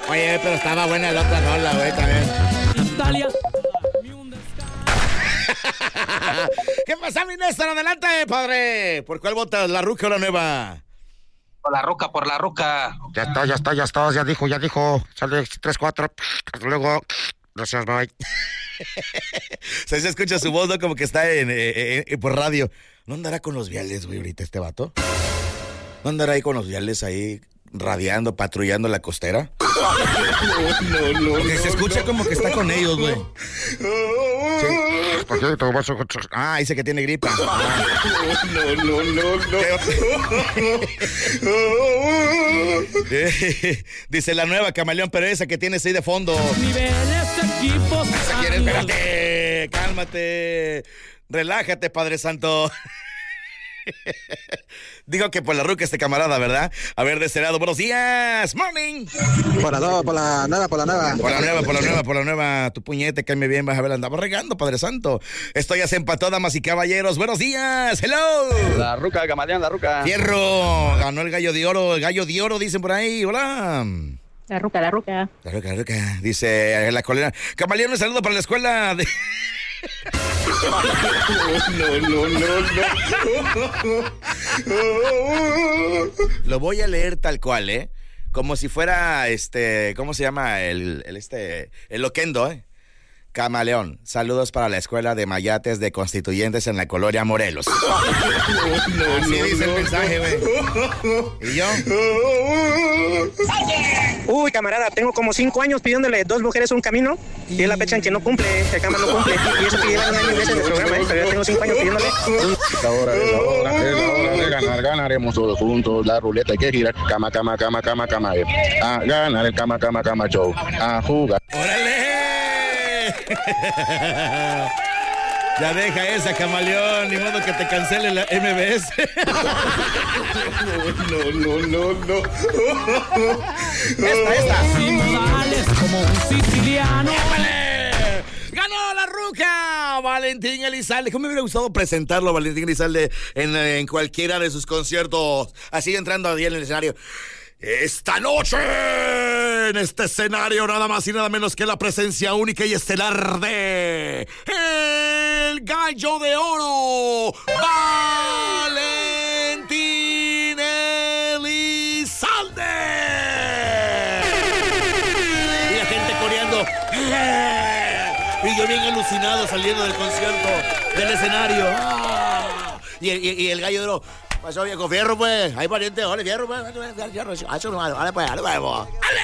Oye, pero estaba buena la otra rola, güey, también. Italia. ¿Qué pasa, mi Néstor? Adelante, padre. ¿Por cuál votas? ¿La Ruca o la Nueva? Por la Ruca, por la Ruca. Ya está, ya dijo. Sale 3-4. Luego, gracias, bye. O sea, se escucha su voz, ¿no? Como que está por radio. ¿No andará con los viales, güey, ahorita este vato? ¿No andará ahí con los viales ahí radiando, patrullando la costera? No. Porque se escucha como que está con ellos, güey. Sí. Dice que tiene gripa. No. Dice la Nueva, Camaleón, pero esa que tienes ahí de fondo. Niveles, equipos. Espérate, cálmate. Relájate, Padre Santo. Digo que por la Ruca este camarada, ¿verdad? A ver, de este lado, buenos días, morning. Por la nueva. Por la nueva, tu puñete, cáeme bien, vas a ver, andamos regando, Padre Santo. Esto ya se empató, damas y caballeros, buenos días, hello. La Ruca, Camaleón, la Ruca. Fierro, ganó el gallo de oro, dicen por ahí, hola. La Ruca. La Ruca, dice la colera. Camaleón, un saludo para la escuela de... No. Lo voy a leer tal cual, ¿eh? Como si fuera, ¿cómo se llama? El loquendo, ¿eh? Camaleón, saludos para la escuela de Mayates de Constituyentes en la colonia Morelos. Así dice el mensaje, güey. ¿Y yo? Uy, camarada, tengo como 5 años pidiéndole 2 mujeres un camino y es la fecha en que no cumple, el cama no cumple. Y eso que llevan un año y meses de programa, pero yo tengo 5 años pidiéndole. Es la hora de ganar, ganaremos todos juntos. La ruleta hay que girar. Cama. A ganar el cama show. A jugar. ¡Órale! Ya deja esa, Camaleón, ni modo que te cancele la MBS. No. Esta. Sin modales como un siciliano. ¡Épale! ¡Ganó la Ruca! Valentín Elizalde. ¿Cómo me hubiera gustado presentarlo a Valentín Elizalde en cualquiera de sus conciertos? Así entrando ahí en el escenario. Esta noche, en este escenario, nada más y nada menos que la presencia única y estelar de el Gallo de Oro, Valentín Elizalde. Y la gente coreando. Y yo bien alucinado saliendo del concierto, del escenario. Y el Gallo de Oro. Pasó viejo fierro, pues. Hay pariente, ole, fierro, pues. Fierro, pues, ale.